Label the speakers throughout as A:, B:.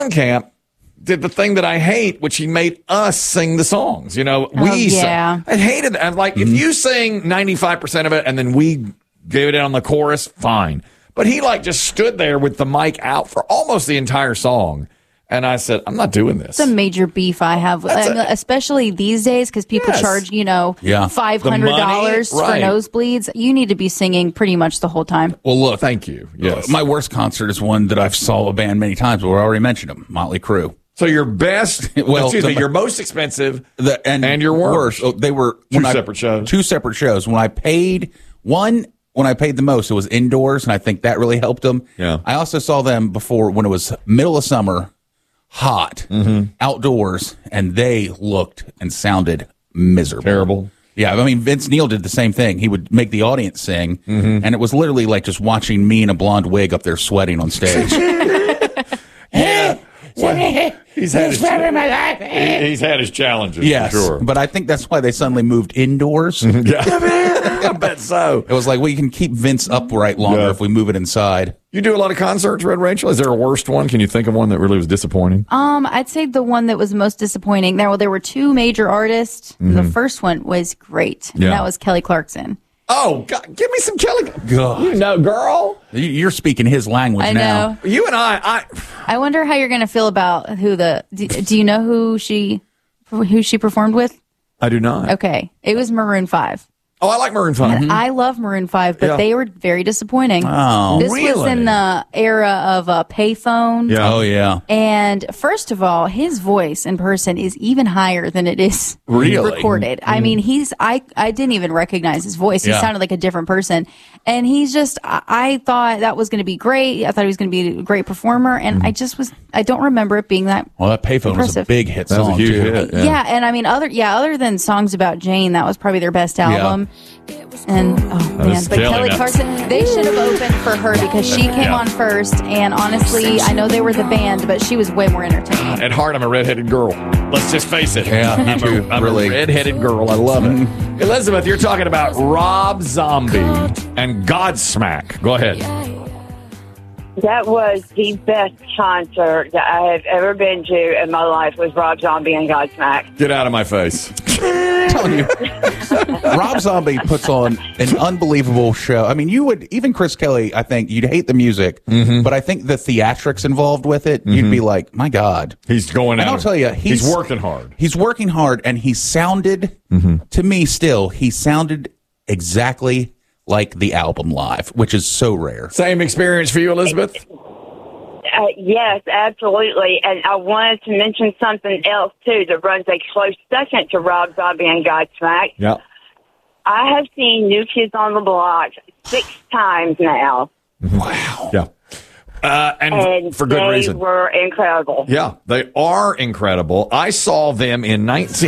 A: Camp did the thing that I hate, which he made us sing the songs. You know,
B: yeah.
A: I hated that. I'm like, if you sing 95% of it and then we gave it on the chorus, fine. But he like just stood there with the mic out for almost the entire song. And I said, I'm not doing this.
B: It's a major beef I have, especially these days, because people charge, $500 for nosebleeds. You need to be singing pretty much the whole time.
C: Well, look.
A: Thank you. Yes.
C: My worst concert is one that I've saw a band many times, but we already mentioned them, Motley Crue.
A: So your best, your most expensive and your worst.
C: They were
A: separate shows.
C: Two separate shows. When I paid the most, it was indoors, and I think that really helped them.
A: Yeah.
C: I also saw them before when it was middle of summer, hot, outdoors, and they looked and sounded miserable.
A: Terrible.
C: Yeah, I mean, Vince Neil did the same thing. He would make the audience sing, and it was literally like just watching me in a blonde wig up there sweating on stage.
A: Yeah. Well, he's had his challenges,
C: yes,
A: for sure.
C: But I think that's why they suddenly moved indoors.
A: Yeah. I bet so.
C: It was like, well, you can keep Vince upright longer if we move it inside.
A: You do a lot of concerts, Red Rachel. Is there a worst one? Can you think of one that really was disappointing?
B: I'd say the one that was most disappointing. There were two major artists. The first one was great. And that was Kelly Clarkson.
A: Oh, God, give me some Kelly.
C: God.
A: You know, girl.
C: You're speaking his language now.
A: You and I
B: wonder how you're going to feel about do you know who she performed with?
A: I do not.
B: Okay. It was Maroon 5.
A: Oh, I like Maroon 5.
B: I love Maroon 5, but they were very disappointing.
C: Oh,
B: this was in the era of a payphone.
A: Yeah.
C: Oh, yeah.
B: And first of all, his voice in person is even higher than it is recorded. I mean, I didn't even recognize his voice. He sounded like a different person. And he's just, I thought that was going to be great. I thought he was going to be a great performer. And I don't remember it being that
C: Well, that payphone was a big hit song,
A: that was a huge
C: too.
A: hit.
B: Yeah, and I mean, other than Songs About Jane, that was probably their best album. And but Kelly Clarkson, they should have opened for her because she came on first. And honestly, I know they were the band, but she was way more entertaining.
A: At heart, I'm a redheaded girl. Let's just face it.
C: Yeah, me too.
A: I'm a redheaded girl. I love it. Elizabeth, you're talking about Rob Zombie and Godsmack. Go ahead.
D: That was the best concert that I have ever been to in my life was Rob Zombie and Godsmack.
A: Get out of my face.
C: I'm telling you, Rob Zombie puts on an unbelievable show. I mean, even Chris Kelly, I think you'd hate the music, but I think the theatrics involved with it, you'd be like, my God.
A: He's going out.
C: And I'll tell you,
A: he's working hard.
C: He's working hard, and he sounded, to me still, he sounded exactly like the album live, which is so rare.
A: Same experience for you, Elizabeth?
D: Yes, absolutely. And I wanted to mention something else, too, that runs a close second to Rob Zombie and Godsmack.
A: Yeah.
D: I have seen New Kids on the Block 6 times now.
A: Wow. Yeah. And for good reason.
D: They were incredible.
A: Yeah, they are incredible. I saw them in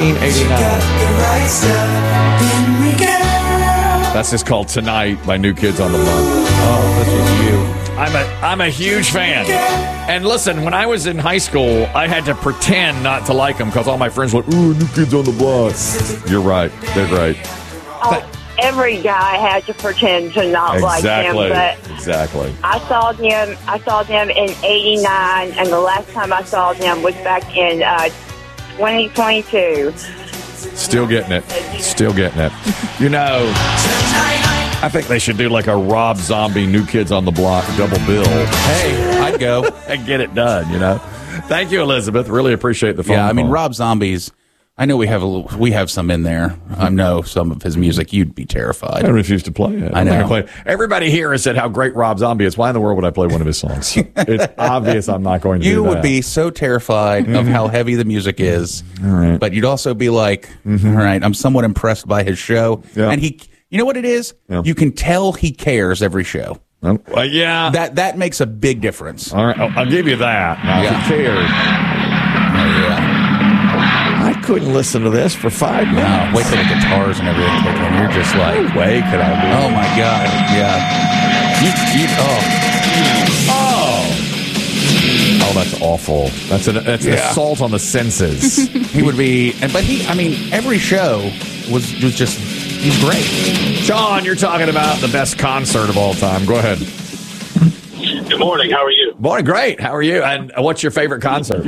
A: 1989. That's just called Tonight by New Kids on the Block.
C: Oh, this was you.
A: I'm a huge fan. And listen, when I was in high school, I had to pretend not to like them because all my friends were like, ooh, New Kids on the Block. You're right. They're great.
D: Every guy had to pretend to not like them, but
A: exactly.
D: I saw them in '89, and the last time I saw them was back in 2022.
A: Still getting it. You know, I think they should do like a Rob Zombie New Kids on the Block double bill.
C: Hey, I'd go
A: and get it done, you know. Thank you, Elizabeth. Really appreciate the phone call.
C: I mean, Rob Zombie's, I know we have some in there. I know some of his music. You'd be terrified.
A: I refuse to play it.
C: I know.
A: Everybody here has said how great Rob Zombie is. Why in the world would I play one of his songs? It's obvious I'm not going to do that.
C: You would be so terrified of how heavy the music is.
A: All right.
C: But you'd also be like, all right, I'm somewhat impressed by his show.
A: Yeah.
C: And you know what it is?
A: Yeah.
C: You can tell he cares every show.
A: Yeah.
C: That makes a big difference.
A: All right. I'll give you that. Now, if you cared.
C: Oh, yeah.
A: I couldn't listen to this for 5 minutes.
C: No, wait till the guitars and everything kick in. You're just like,
A: No way could I do
C: oh my God, yeah.
A: Oh, that's awful. That's an assault on the senses.
C: He would be, every show was just, he's great.
A: John, you're talking about the best concert of all time. Go ahead.
E: Good morning. How are you?
A: Morning. Great. How are you? And what's your favorite concert?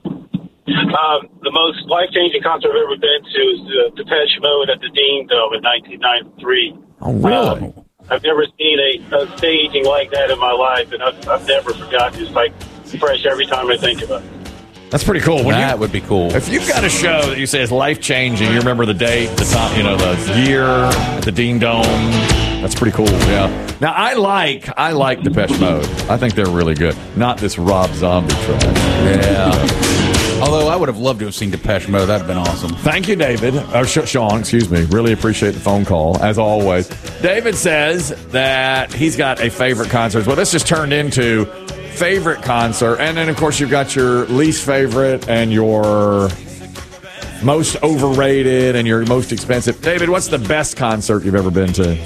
E: The most life-changing concert I've ever been to is Depeche Mode at the Dean Dome in 1993.
A: Oh, really?
E: I've never seen a staging like that in my life, and I've never forgotten. It's like fresh every time I think about it.
A: That's pretty cool.
C: That would be cool.
A: If you've got a show that you say is life-changing, you remember the date, the time, the year at the Dean Dome. That's pretty cool. Yeah. Now I like Depeche Mode. I think they're really good. Not this Rob Zombie track.
C: Yeah. Although I would have loved to have seen Depeche Mode. That'd have been awesome.
A: Thank you, David. Or Sean, excuse me. Really appreciate the phone call, as always. David says that he's got a favorite concert. Well, this just turned into favorite concert. And then, of course, you've got your least favorite and your most overrated and your most expensive. David, what's the best concert you've ever been to?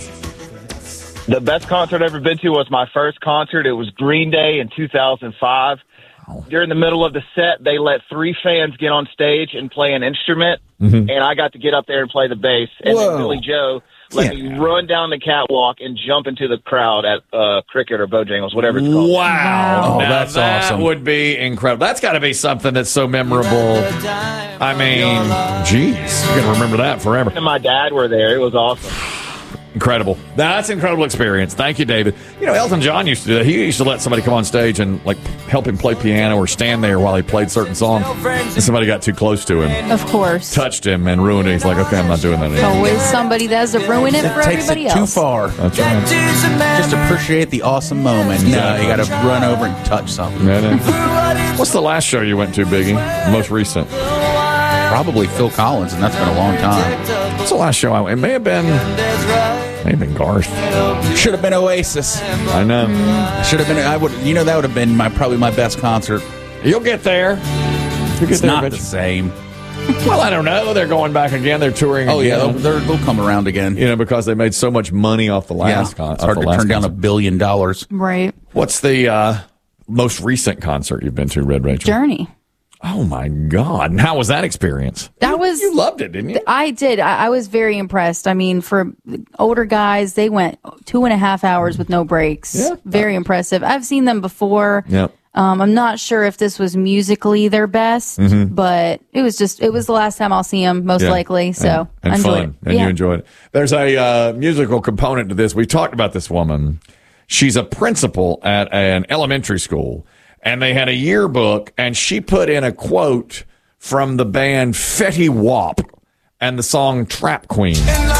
F: The best concert I've ever been to was my first concert. It was Green Day in 2005. During the middle of the set, they let 3 fans get on stage and play an instrument, and I got to get up there and play the bass. And then Billy Joe let me run down the catwalk and jump into the crowd at Cricket or Bojangles, whatever it's called.
A: Wow.
C: Oh, that's awesome.
A: That would be incredible. That's got to be something that's so memorable. I mean, geez, you're going to remember that forever.
F: And my dad were there. It was awesome.
A: Incredible. That's an incredible experience. Thank you, David. Elton John used to do that. He used to let somebody come on stage and help him play piano or stand there while he played certain songs. And somebody got too close to him.
B: Of course.
A: Touched him and ruined it. He's like, okay, I'm not doing that anymore.
B: Always somebody that has to ruin it for everybody else.
C: Takes it too far.
A: That's right.
C: Just appreciate the awesome moment. No, you got to run over and touch something.
A: What's the last show you went to, Biggie? Most recent?
C: Probably Phil Collins, and that's been a long time.
A: What's the last show I went? It may have been Garth.
C: Should have been Oasis.
A: I know.
C: Should have been. I would. That would have been probably my best concert.
A: You'll get there.
C: It's not the same.
A: Well, I don't know. They're going back again. They're touring.
C: Oh
A: again.
C: Yeah, they'll come around again.
A: Because they made so much money off the last concert.
C: It's hard to turn down $1 billion.
B: Right.
A: What's the most recent concert you've been to, Red Rachel?
B: Journey.
A: Oh, my God. And how was that experience?
B: You
A: loved it, didn't you?
B: I did. I was very impressed. I mean, for older guys, they went 2.5 hours with no breaks. Yeah. Very impressive. I've seen them before.
A: Yep.
B: I'm not sure if this was musically their best, but it was the last time I'll see them, most likely. So
A: and
B: I enjoyed
A: fun.
B: it.
A: And you enjoyed it. There's a musical component to this. We talked about this woman. She's a principal at an elementary school. And they had a yearbook, and she put in a quote from the band Fetty Wap and the song Trap Queen.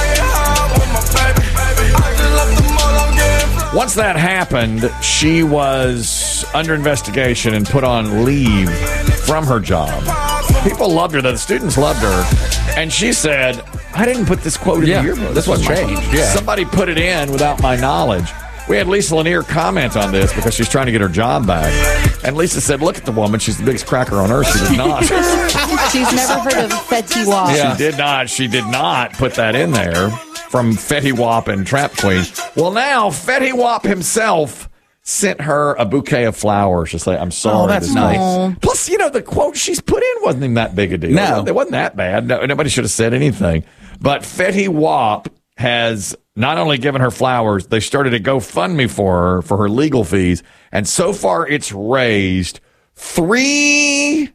A: Once that happened, she was under investigation and put on leave from her job. People loved her. The students loved her. And she said, I didn't put this quote in the yearbook.
C: This was changed. Yeah.
A: Somebody put it in without my knowledge. We had Lisa Lanier comment on this because she's trying to get her job back. And Lisa said, look at the woman. She's the biggest cracker on earth. She did not.
B: She's never heard of Fetty Wap.
A: Yeah. She did not put that in there from Fetty Wap and Trap Queen. Well, now Fetty Wap himself sent her a bouquet of flowers to say, I'm sorry.
C: Oh, that's nice.
A: Plus, the quote she's put in wasn't even that big a deal.
C: No.
A: It wasn't that bad. No, nobody should have said anything. But Fetty Wap has not only given her flowers, they started a GoFundMe for her legal fees, and so far it's raised $3.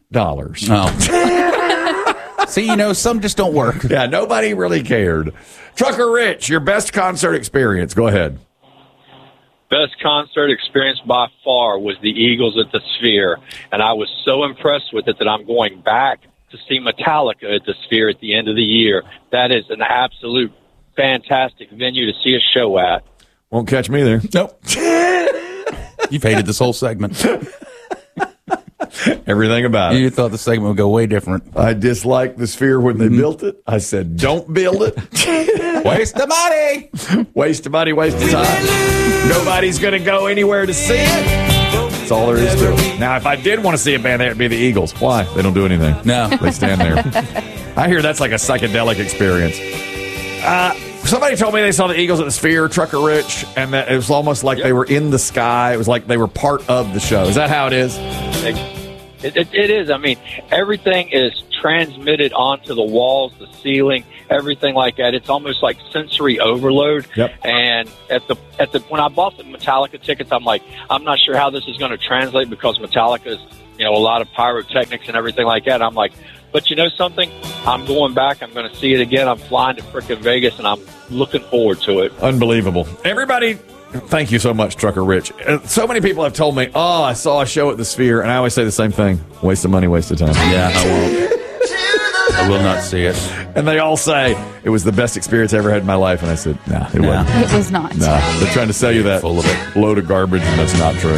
C: Oh. See, some just don't work.
A: Yeah, nobody really cared. Trucker Rich, your best concert experience. Go ahead.
G: Best concert experience by far was the Eagles at the Sphere, and I was so impressed with it that I'm going back to see Metallica at the Sphere at the end of the year. That is an absolute fantastic venue to see a show at.
A: Won't catch me there.
C: Nope. You've hated this whole segment.
A: Everything about it.
C: You thought the segment would go way different.
A: I disliked the Sphere when they built it. I said, don't build it.
C: Waste of money.
A: Waste of money, waste of time. Nobody's going to go anywhere to see it. That's all there is to it. Now, if I did want to see a band there, it'd be the Eagles. Why? They don't do anything.
C: No.
A: They stand there. I hear that's like a psychedelic experience. Somebody told me they saw the Eagles at the Sphere, Trucker Rich, and that it was almost like they were in the sky. It was like they were part of the show. Is that how it is?
G: It is. I mean, everything is transmitted onto the walls, the ceiling, everything like that. It's almost like sensory overload.
A: Yep.
G: And when I bought the Metallica tickets, I'm like, I'm not sure how this is going to translate because Metallica is, a lot of pyrotechnics and everything like that. I'm like, but you know something? I'm going back. I'm going to see it again. I'm flying to frickin' Vegas, and I'm looking forward to it.
A: Unbelievable. Everybody, thank you so much, Trucker Rich. So many people have told me, I saw a show at the Sphere, and I always say the same thing. Waste of money, waste of time.
C: Yeah, I won't. I will not see it.
A: And they all say, it was the best experience I ever had in my life. And I said, nah, it wasn't.
B: It was not.
A: Nah, they're trying to sell you that
C: Full of it.
A: load of garbage, and that's not true.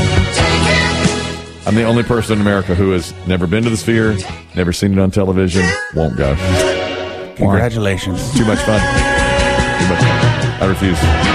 A: I'm the only person in America who has never been to the Sphere, never seen it on television, won't go.
C: Congratulations.
A: Too much fun. Too much fun. I refuse.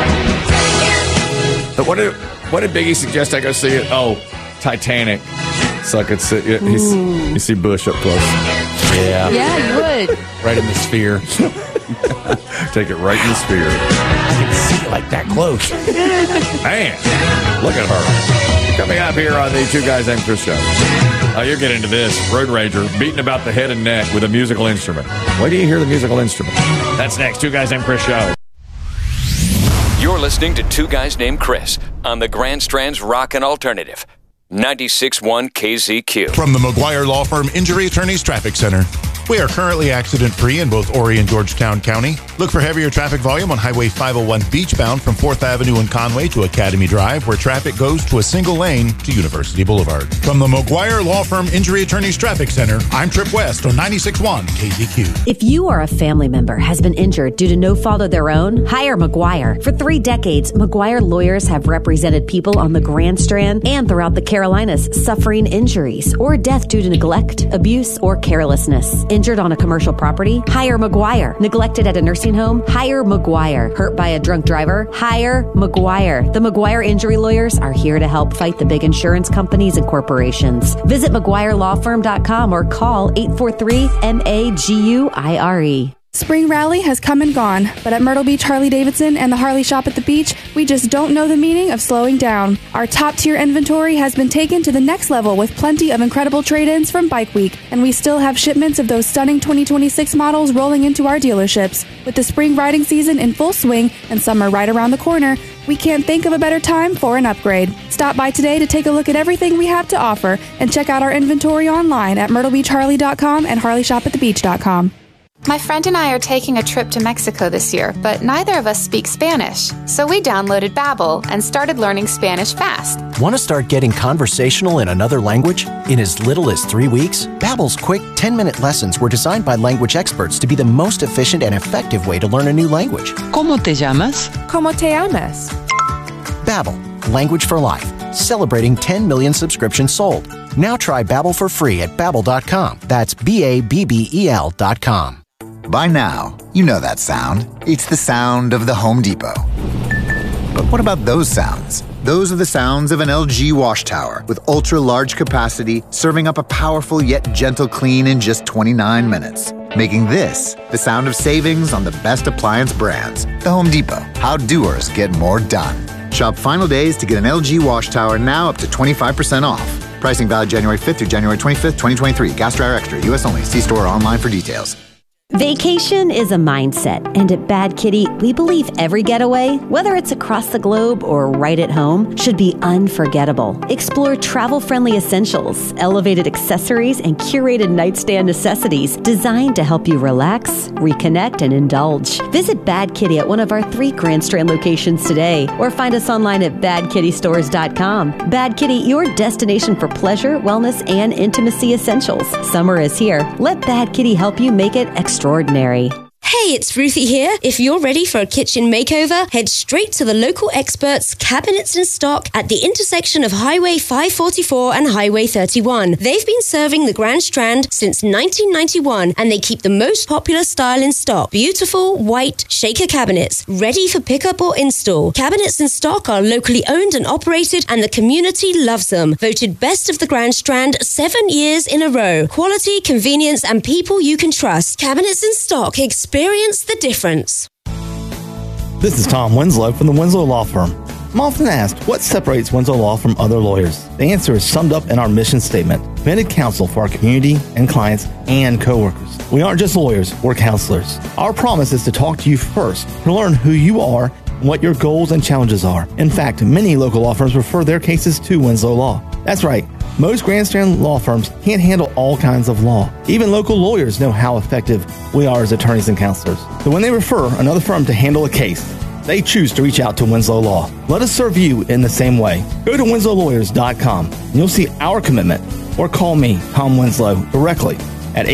A: But what did Biggie suggest I go see it? Oh, Titanic. So I could see you see Bush up close.
C: Yeah.
B: Yeah, you would.
C: Right in the Sphere.
A: Take it right in the Sphere.
C: I can see it like that close.
A: Man, look at her. Coming up here on the Two Guys Named Chris show. You'll get into this. Road Rager beaten about the head and neck with a musical instrument. Wait till you hear the musical instrument. That's next. Two Guys Named Chris show.
H: You're listening to Two Guys Named Chris on the Grand Strand's Rockin' Alternative. 96.1 KZQ.
I: From the McGuire Law Firm Injury Attorneys Traffic Center. We are currently accident-free in both Horry and Georgetown County. Look for heavier traffic volume on Highway 501 beachbound from 4th Avenue and Conway to Academy Drive, where traffic goes to a single lane to University Boulevard. From the McGuire Law Firm Injury Attorneys Traffic Center, I'm Trip West on 96.1 KZQ.
J: If you or a family member has been injured due to no fault of their own, hire McGuire. For 3 decades, McGuire lawyers have represented people on the Grand Strand and throughout the Carolinas suffering injuries or death due to neglect, abuse, or carelessness. Injured on a commercial property? Hire McGuire. Neglected at a nursing home? Hire McGuire. Hurt by a drunk driver? Hire McGuire. The McGuire injury lawyers are here to help fight the big insurance companies and corporations. Visit McGuireLawFirm.com or call 843-MAGUIRE.
K: Spring Rally has come and gone, but at Myrtle Beach Harley-Davidson and the Harley Shop at the beach, we just don't know the meaning of slowing down. Our top-tier inventory has been taken to the next level with plenty of incredible trade-ins from Bike Week, and we still have shipments of those stunning 2026 models rolling into our dealerships. With the spring riding season in full swing and summer right around the corner, we can't think of a better time for an upgrade. Stop by today to take a look at everything we have to offer and check out our inventory online at myrtlebeachharley.com and harleyshopatthebeach.com.
L: My friend and I are taking a trip to Mexico this year, but neither of us speak Spanish. So we downloaded Babbel and started learning Spanish fast.
M: Want to start getting conversational in another language? In as little as 3 weeks? Babbel's quick 10-minute lessons were designed by language experts to be the most efficient and effective way to learn a new language.
N: ¿Cómo te llamas?
K: ¿Cómo te llamas?
M: Babbel, language for life. Celebrating 10 million subscriptions sold. Now try Babbel for free at Babbel.com. That's Babbel.com.
O: By now, you know that sound. It's the sound of the Home Depot. But what about those sounds? Those are the sounds of an LG wash tower with ultra-large capacity, serving up a powerful yet gentle clean in just 29 minutes. Making this the sound of savings on the best appliance brands. The Home Depot. How doers get more done. Shop final days to get an LG wash tower now up to 25% off. Pricing valid January 5th through January 25th, 2023. Gas Dryer Extra. U.S. only. See store or online for details.
J: Vacation is a mindset, and at Bad Kitty, we believe every getaway, whether it's across the globe or right at home, should be unforgettable. Explore travel-friendly essentials, elevated accessories, and curated nightstand necessities designed to help you relax, reconnect, and indulge. Visit Bad Kitty at one of our 3 Grand Strand locations today, or find us online at badkittystores.com. Bad Kitty, your destination for pleasure, wellness, and intimacy essentials. Summer is here. Let Bad Kitty help you make it extraordinary.
P: Hey, it's Ruthie here. If you're ready for a kitchen makeover, head straight to the local experts, Cabinets and Stock, at the intersection of Highway 544 and Highway 31. They've been serving the Grand Strand since 1991, and they keep the most popular style in stock. Beautiful, white, shaker cabinets, ready for pickup or install. Cabinets and Stock are locally owned and operated, and the community loves them. Voted best of the Grand Strand 7 years in a row. Quality, convenience, and people you can trust. Cabinets and Stock. Experience the difference.
Q: This is Tom Winslow from the Winslow Law Firm.
N: I'm often asked, what separates Winslow Law from other lawyers? The answer is summed up in our mission statement: committed counsel for our community and clients and coworkers. We aren't just lawyers, we're counselors. Our promise is to talk to you first, to learn who you are and what your goals and challenges are. In fact, many local law firms refer their cases to Winslow Law. That's right. Most Grand Strand law firms can't handle all kinds of law. Even local lawyers know how effective we are as attorneys and counselors. So when they refer another firm to handle a case, they choose to reach out to Winslow Law. Let us serve you in the same way. Go to winslowlawyers.com and you'll see our commitment, or call me, Tom Winslow, directly at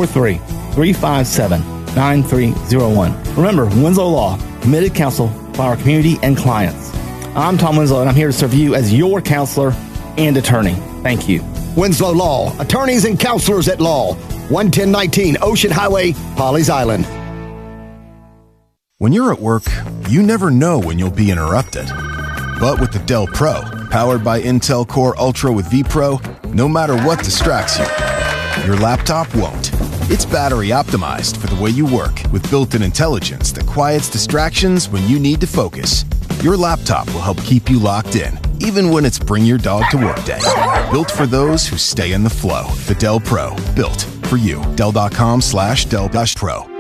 N: 843-357-9301. Remember, Winslow Law, committed counsel for our community and clients. I'm Tom Winslow, and I'm here to serve you as your counselor and attorney. Thank you.
Q: Winslow Law, attorneys and counselors at law. 11019 Ocean Highway, Pawleys Island.
R: When you're at work, you never know when you'll be interrupted. But with the Dell Pro, powered by Intel Core Ultra with vPro, no matter what distracts you, your laptop won't. It's battery optimized for the way you work with built-in intelligence that quiets distractions when you need to focus. Your laptop will help keep you locked in, even when it's bring your dog to work day. Built for those who stay in the flow. The Dell Pro, built for you. Dell.com/Dell-Pro.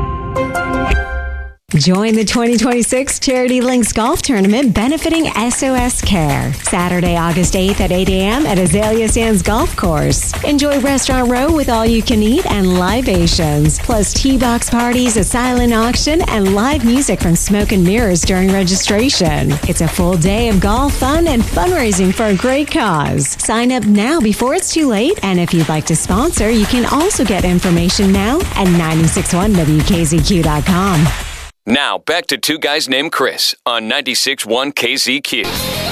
S: Join the 2026 Charity Links Golf Tournament benefiting SOS Care. Saturday, August 8th at 8 a.m. at Azalea Sands Golf Course. Enjoy Restaurant Row with all you can eat and libations, plus tee box parties, a silent auction, and live music from Smoke and Mirrors during registration. It's a full day of golf fun and fundraising for a great cause. Sign up now before it's too late, and if you'd like to sponsor, you can also get information now at 961WKZQ.com.
H: Now, back to Two Guys Named Chris on 96.1 KZQ.